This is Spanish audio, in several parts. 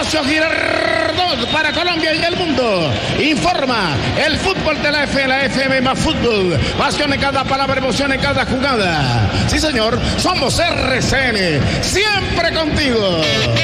Horacio Girardot para Colombia y el mundo. Informa el fútbol de la FM más fútbol. Pasión en cada palabra, emoción en cada jugada. Sí, señor, somos RCN, siempre contigo.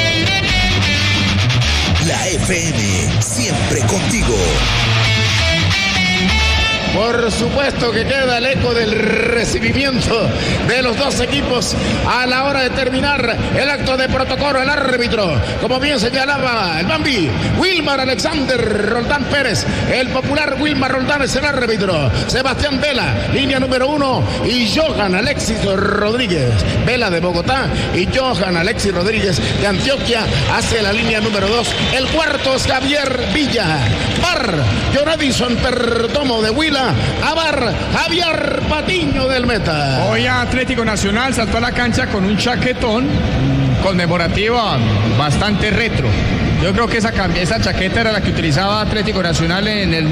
La FM, siempre contigo. Por supuesto que queda el eco del recibimiento de los dos equipos a la hora de terminar el acto de protocolo. El árbitro, como bien señalaba el Bambi, Wilmar Alexander Roldán Pérez, el popular Wilmar Roldán es el árbitro. Sebastián Vela, línea número 1, y Johan Alexis Rodríguez, Vela de Bogotá y Johan Alexis Rodríguez de Antioquia hace la línea número 2. El cuarto es Javier Villa. Bar, Jonadison Perdomo de Huila. A bar, Javier Patiño del Meta. Hoy Atlético Nacional saltó a la cancha con un chaquetón conmemorativo bastante retro. Yo creo que esa chaqueta era la que utilizaba Atlético Nacional en el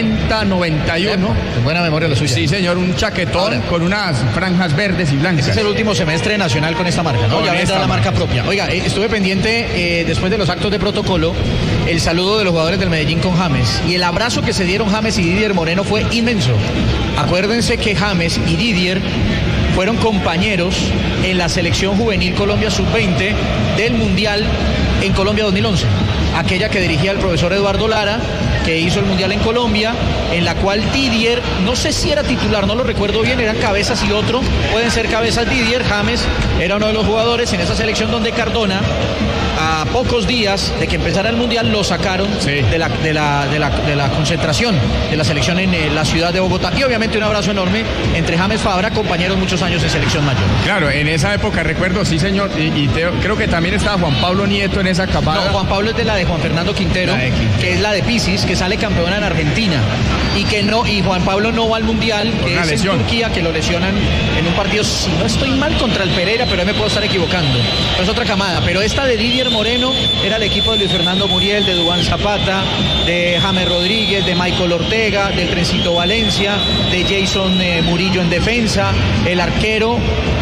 90-91. Buena memoria lo suyo. Sí, señor, un chaquetón con unas franjas verdes y blancas. Ese es el último semestre Nacional con esta marca, ¿no? Ya vendrá la marca propia. Oiga, estuve pendiente después de los actos de protocolo, el saludo de los jugadores del Medellín con James. Y el abrazo que se dieron James y Didier Moreno fue inmenso. Acuérdense que James y Didier fueron compañeros en la selección juvenil Colombia Sub-20 del Mundial en Colombia 2011, aquella que dirigía el profesor Eduardo Lara, que hizo el Mundial en Colombia, en la cual Didier, no sé si era titular, no lo recuerdo bien, eran Cabezas y otro, pueden ser Cabezas Didier, James era uno de los jugadores en esa selección donde Cardona, a pocos días de que empezara el Mundial, lo sacaron de la concentración de la selección en la ciudad de Bogotá. Y obviamente un abrazo enorme entre James Fabra, compañeros muchos años en selección mayor. Claro, en esa época recuerdo, sí señor, y creo que también estaba Juan Pablo Nieto en esa camada. No, Juan Pablo es de la de Juan Fernando Quintero, que es la de Pisis, que sale campeona en Argentina. Y Juan Pablo no va al Mundial, que es en Turquía, que lo lesionan en un partido, si no estoy mal, contra el Pereira, pero ahí me puedo estar equivocando. Pero es otra camada. Pero esta de Didier Moreno era el equipo de Luis Fernando Muriel, de Duván Zapata, de James Rodríguez, de Michael Ortega, del Trencito Valencia, de Jason Murillo en defensa. El arquero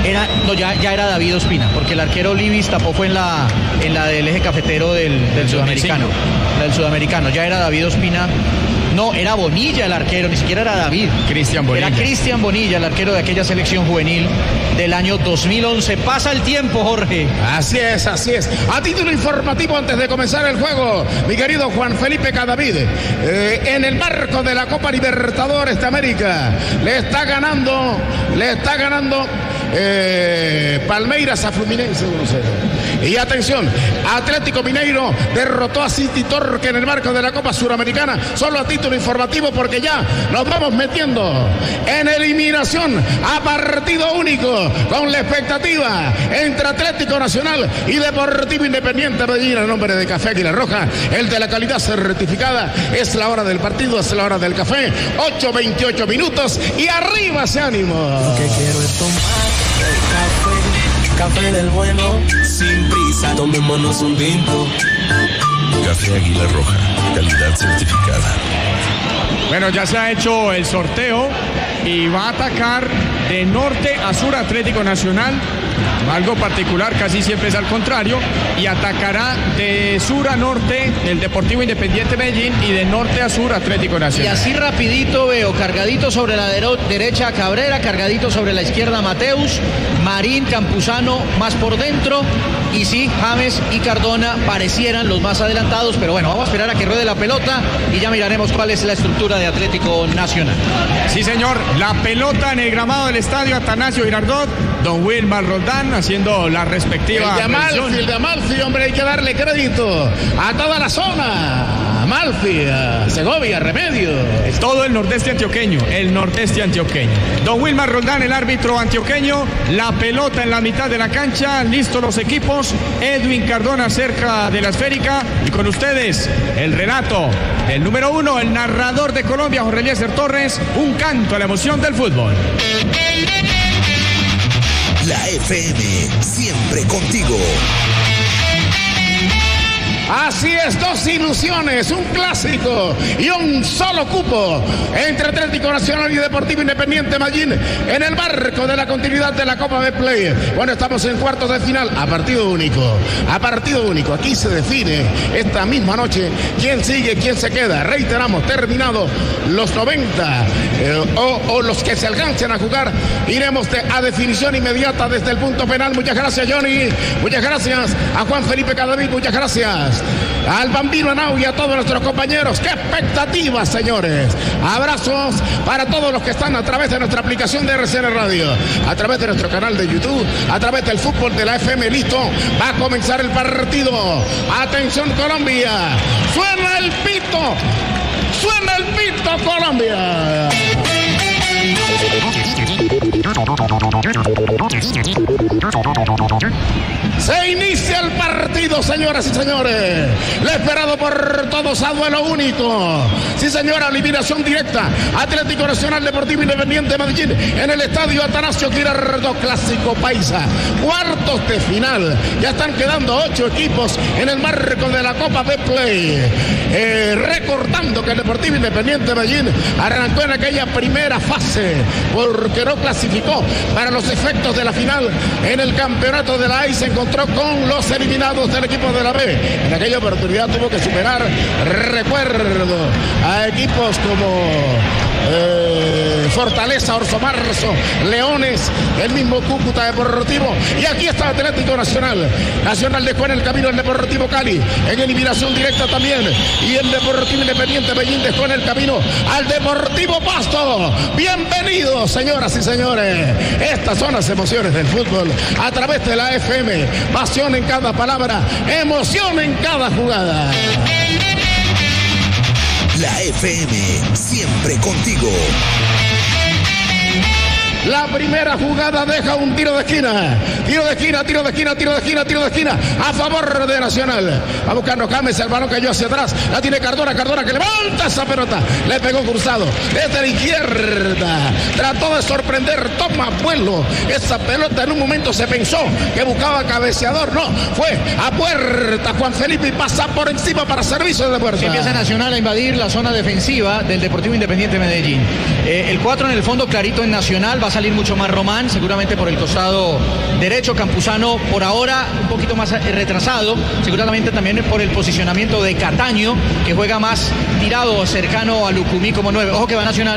ya era David Ospina, porque el arquero Libis tapó fue en la del eje cafetero del sudamericano. Del sudamericano, ya era David Ospina. No, era Bonilla el arquero, ni siquiera era David. Cristian Bonilla. Era Cristian Bonilla el arquero de aquella selección juvenil del año 2011. Pasa el tiempo, Jorge. Así es, así es. A título informativo antes de comenzar el juego, mi querido Juan Felipe Cadavid, en el marco de la Copa Libertadores de América, le está ganando Palmeiras a Fluminense 1-0. Y atención, Atlético Mineiro derrotó a City Torque en el marco de la Copa Suramericana. Solo a título informativo, porque ya nos vamos metiendo en eliminación a partido único, con la expectativa entre Atlético Nacional y Deportivo Independiente Medellín. En nombre de Café Águila Roja, el de la calidad certificada. Es la hora del partido, es la hora del café. 8:28 minutos y arriba ese ánimo. Lo que quiero es tomar café del bueno, sin prisa, tomémonos un tinto. Café Águila Roja, calidad certificada. Bueno, ya se ha hecho el sorteo y va a atacar de norte a sur Atlético Nacional. Algo particular, casi siempre es al contrario, y atacará de sur a norte el Deportivo Independiente Medellín y de norte a sur Atlético Nacional. Y así rapidito veo, cargadito sobre la derecha Cabrera, cargadito sobre la izquierda Mateus, Marín, Campuzano más por dentro, y sí, James y Cardona parecieran los más adelantados, pero bueno, vamos a esperar a que ruede la pelota y ya miraremos cuál es la estructura de Atlético Nacional. Sí, señor, la pelota en el gramado del estadio Atanasio Girardot, don Wilmar Roldán haciendo la respectiva el de Amalfi, hombre, hay que darle crédito a toda la zona. Amalfi, Segovia, Remedio. Todo el nordeste antioqueño, Don Wilmar Roldán, el árbitro antioqueño, la pelota en la mitad de la cancha, listos los equipos, Edwin Cardona cerca de la esférica, y con ustedes el relato del número 1, el narrador de Colombia, Jorge Eliezer Torres, un canto a la emoción del fútbol. La FM, siempre contigo. Así es, dos ilusiones, un clásico y un solo cupo entre Atlético Nacional y Deportivo Independiente Medellín en el marco de la continuidad de la Copa Betplay. Bueno, estamos en cuartos de final a partido único. Aquí se define esta misma noche quién sigue, quién se queda. Reiteramos, terminado los 90 o los que se alcancen a jugar, iremos a definición inmediata desde el punto penal. Muchas gracias, Johnny. Muchas gracias a Juan Felipe Cadavid. Muchas gracias al Bambino Henao y a todos nuestros compañeros. ¡Qué expectativas, señores! Abrazos para todos los que están a través de nuestra aplicación de RCN Radio, a través de nuestro canal de YouTube, a través del fútbol de la FM. Listo, va a comenzar el partido. Atención, Colombia. Suena el pito. Suena el pito, Colombia. Se inicia el partido, señoras y señores. Le esperado por todos a duelo único. Sí, señora, eliminación directa. Atlético Nacional, Deportivo Independiente Medellín en el estadio Atanasio Girardot, clásico paisa. Cuartos de final. Ya están quedando 8 equipos en el marco de la Copa Betplay. Recordando que el Deportivo Independiente Medellín arrancó en aquella primera fase porque no clasificó para los efectos de la final en el campeonato de la A y se encontró con los eliminados del equipo de la B. En aquella oportunidad tuvo que superar, recuerdo, a equipos como Fortaleza, Orso Marzo, Leones, el mismo Cúcuta Deportivo, y aquí está Atlético Nacional. Nacional dejó en el camino el Deportivo Cali en eliminación directa también, y el Deportivo Independiente Medellín dejó en el camino al Deportivo Pasto. Bienvenidos, señoras y señores. Estas son las emociones del fútbol a través de la FM. Pasión en cada palabra, emoción en cada jugada. La FM, siempre contigo. La primera jugada deja un tiro de esquina. Tiro de esquina a favor de Nacional. Va buscando James, el balón cayó hacia atrás. La tiene Cardona que levanta esa pelota. Le pegó cruzado desde la izquierda. Trató de sorprender, toma vuelo. Esa pelota en un momento se pensó que buscaba cabeceador. No, fue a puerta Juan Felipe y pasa por encima para servicio de puerta. Sí, empieza Nacional a invadir la zona defensiva del Deportivo Independiente Medellín. El 4 en el fondo clarito en Nacional. Va a salir mucho más Román, seguramente por el costado derecho. Campuzano por ahora un poquito más retrasado, seguramente también por el posicionamiento de Cataño, que juega más tirado cercano a Lucumí como 9. Ojo que va Nacional.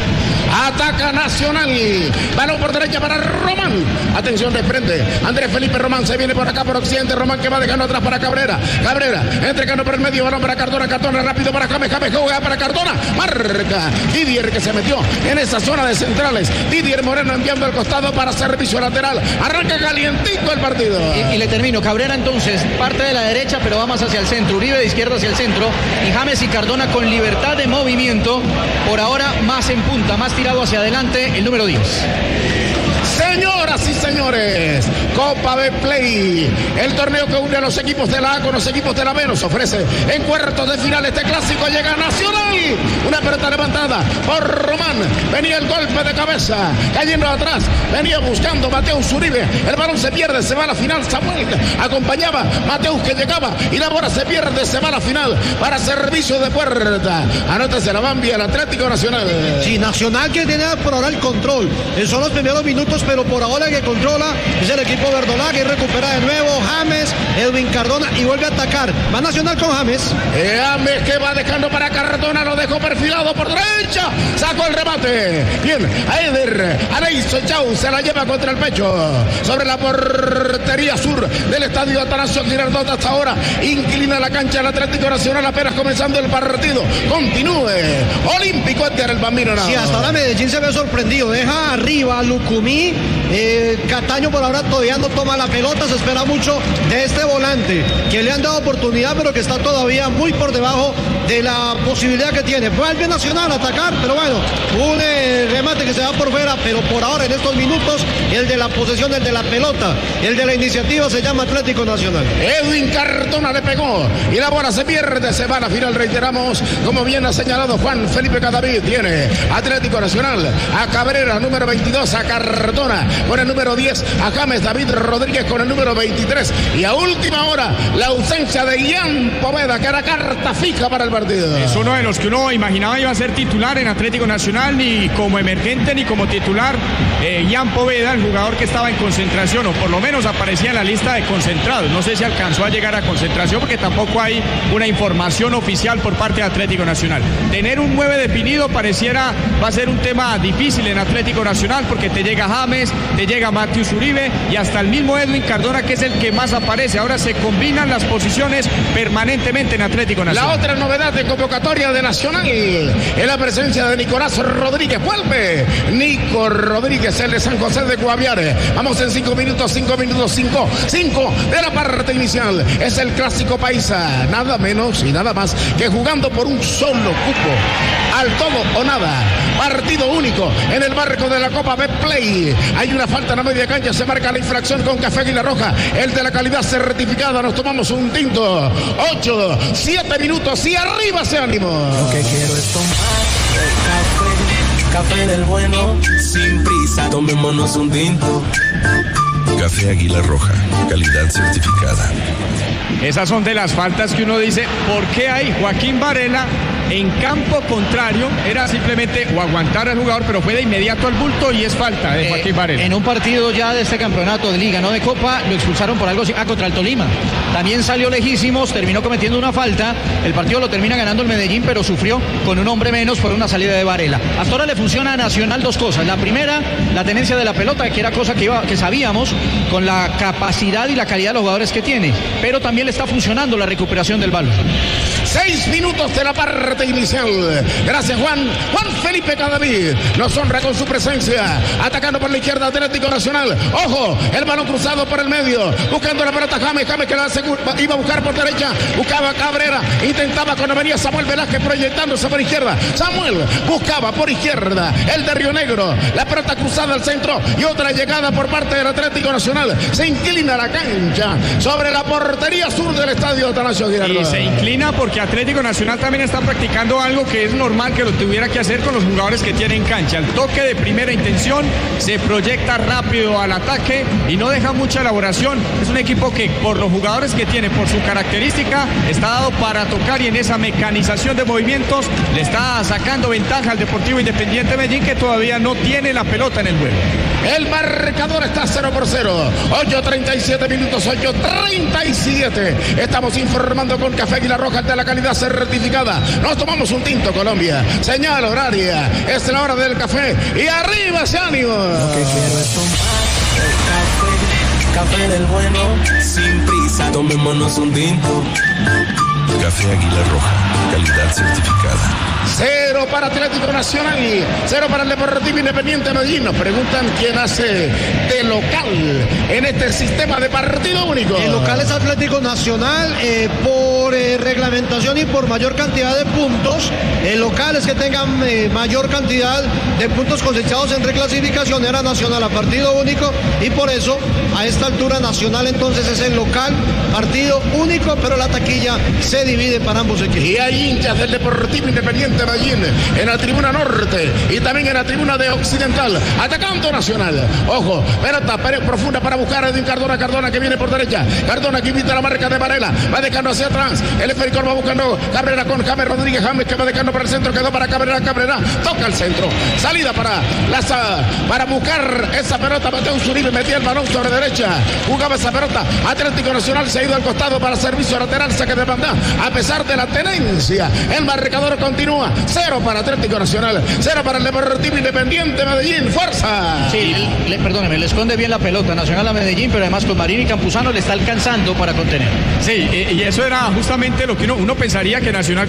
Ataca Nacional. Balón por derecha para Román. Atención de frente. Andrés Felipe Román se viene por acá por occidente. Román que va dejando atrás para Cabrera. Entregando por el medio. Balón para Cardona. Rápido para James. Juega para Cardona. Marca Didier, que se metió en esa zona de centrales. Didier Moreno enviando al costado para servicio lateral. Arranca calientito el partido. Y le termino. Cabrera entonces parte de la derecha, pero va más hacia el centro. Uribe de izquierda hacia el centro. Y James y Cardona con libertad de movimiento. Por ahora más en punta, más tirado hacia adelante, el número 10. Señoras y señores, Copa Betplay, el torneo que une a los equipos de la A con los equipos de la B, nos ofrece en cuartos de final este clásico. Llega Nacional, una pelota levantada por Román, venía el golpe de cabeza, cayendo atrás, venía buscando Mateus Uribe, el balón se pierde, se va a la final. Samuel acompañaba Mateus, que llegaba, y la bola se pierde, se va a la final para servicio de puerta. Anótese la Bambi, el Atlético Nacional. Sí, Nacional que tiene por ahora el control, son los primeros minutos, pero por ahora el que controla es el equipo verdolaga, y recupera de nuevo James, Edwin Cardona, y vuelve a atacar. Va Nacional con James. James que va dejando para Cardona, lo dejó perfilado por derecha, sacó el remate. Bien, a Eder, Aleiso Chau se la lleva contra el pecho, sobre la portería sur del estadio Atanasio Girardot. Hasta ahora inclina la cancha el Atlético Nacional, apenas comenzando el partido. Continúe Olímpico Edgar, el Bambino Henao. Sí, hasta ahora Medellín se ve sorprendido, deja arriba a Lucumí. Cataño por ahora todavía no toma la pelota, se espera mucho de este volante, que le han dado oportunidad, pero que está todavía muy por debajo de la posibilidad que tiene. Vuelve Nacional a atacar, pero bueno, un remate que se va por fuera, pero por ahora en estos minutos el de la posesión, el de la pelota, el de la iniciativa se llama Atlético Nacional. Edwin Cardona le pegó y la bola se pierde, se va a la final. Reiteramos, como bien ha señalado Juan Felipe Cadavid, tiene Atlético Nacional a Cabrera, número 22, a Cardona con el número 10 a James David Rodríguez con el número 23. Y a última hora, la ausencia de Ian Poveda, que era carta fija para el partido. Es uno de los que uno imaginaba iba a ser titular en Atlético Nacional, ni como emergente ni como titular. Ian Poveda, el jugador que estaba en concentración, o por lo menos aparecía en la lista de concentrados. No sé si alcanzó a llegar a concentración porque tampoco hay una información oficial por parte de Atlético Nacional. Tener un 9 definido pareciera va a ser un tema difícil en Atlético Nacional, porque te llega James, te llega Matius Uribe y hasta el mismo Edwin Cardona, que es el que más aparece. Ahora se combinan las posiciones permanentemente en Atlético Nacional. La otra novedad de convocatoria de Nacional es la presencia de Nicolás Rodríguez. Vuelve Nico Rodríguez, el de San José de Guaviare. Vamos en 5 minutos de la parte inicial. Es el clásico paisa, nada menos y nada más que jugando por un solo cupo, al todo o nada, partido único en el marco de la Copa Betplay. Hay una falta en la media cancha, se marca la infracción con Café Águila Roja, el de la calidad certificada. Nos tomamos un tinto, 8, 7 minutos y arriba ese ánimo. Lo que quiero es tomar café del bueno, sin prisa, tomémonos un tinto. Café Águila Roja, calidad certificada. Esas son de las faltas que uno dice, ¿por qué hay Joaquín Varela en campo contrario? Era simplemente o aguantar al jugador, pero fue de inmediato al bulto y es falta de Joaquín Varela. En un partido ya de este campeonato de Liga, no de Copa, lo expulsaron por algo contra el Tolima. También salió lejísimos, terminó cometiendo una falta. El partido lo termina ganando el Medellín, pero sufrió con un hombre menos por una salida de Varela. Hasta ahora le funciona a Nacional dos cosas. La primera, la tenencia de la pelota, que era cosa que sabíamos, con la capacidad y la calidad de los jugadores que tiene. Pero también le está funcionando la recuperación del balón. 6 minutos de la parte inicial. Gracias, Juan Felipe Cadavid nos honra con su presencia, atacando por la izquierda Atlético Nacional. Ojo, el balón cruzado por el medio, buscando la pelota James que la iba a buscar por derecha, buscaba Cabrera, intentaba cuando venía Samuel Velázquez proyectándose por izquierda. Samuel buscaba por izquierda, el de Río Negro, la pelota cruzada al centro y otra llegada por parte del Atlético Nacional. Se inclina la cancha sobre la portería sur del estadio Atanasio Girardot. Y se inclina porque Atlético Nacional también está practicando algo que es normal que lo tuviera que hacer con los jugadores que tienen cancha. El toque de primera intención, se proyecta rápido al ataque y no deja mucha elaboración. Es un equipo que por los jugadores que tiene, por su característica, está dado para tocar, y en esa mecanización de movimientos le está sacando ventaja al Deportivo Independiente Medellín, que todavía no tiene la pelota en el juego. El marcador está 0-0. 8:37 minutos, 8:37. Estamos informando con Café Águila Roja de la calidad certificada. Nos tomamos un tinto, Colombia. Señal horaria. Es la hora del café. Y arriba ese ánimo. Lo que quiero es tomar café del bueno, sin prisa, tomémonos un tinto. Café Águila Roja, calidad certificada. 0 para Atlético Nacional, 0 para el Deportivo Independiente Medellín. Nos preguntan quién hace de local en este sistema de partido único. El local es Atlético Nacional por reglamentación y por mayor cantidad de puntos. El local es que tengan mayor cantidad de puntos cosechados en reclasificación. Era Nacional a partido único y por eso a esta altura Nacional entonces es el local, partido único, pero la taquilla se divide para ambos equipos. Y hay hinchas del Deportivo Independiente Medellín en la tribuna norte y también en la tribuna de occidental, atacando Nacional. Ojo, pelota profunda para buscar a Edwin Cardona que viene por derecha. Cardona que invita a la marca de Varela, va dejando hacia atrás, el esférico va buscando Cabrera con James Rodríguez, James que va dejando para el centro, quedó para Cabrera, toca el centro, salida para buscar esa pelota. Mateus Uribe metía el balón sobre derecha, jugaba esa pelota. Atlético Nacional se ha ido al costado para servicio lateral, saque de banda, a pesar de la tenencia. El marcador continúa, 0 para Atlético Nacional, 0 para el Deportivo Independiente Medellín. ¡Fuerza! Sí, perdóneme, le esconde bien la pelota Nacional a Medellín, pero además con Marín y Campuzano le está alcanzando para contener. Sí, y eso era justamente lo que uno pensaría, que Nacional